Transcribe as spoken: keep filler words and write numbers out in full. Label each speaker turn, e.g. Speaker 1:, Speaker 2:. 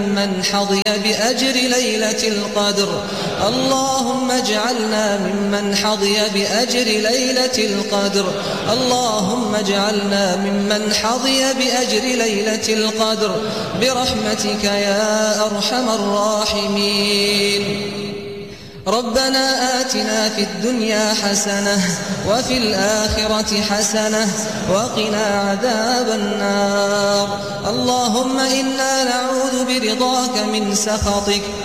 Speaker 1: ممن حظي بأجر ليلة القدر اللهم اجعلنا ممن حظي بأجر ليلة القدر اللهم اجعلنا ممن حظي بأجر ليلة القدر برحمتك يا أرحم الراحمين. ربنا آتنا في الدنيا حسنة وفي الآخرة حسنة وقنا عذاب النار. اللهم إنا نعوذ برضاك من سخطك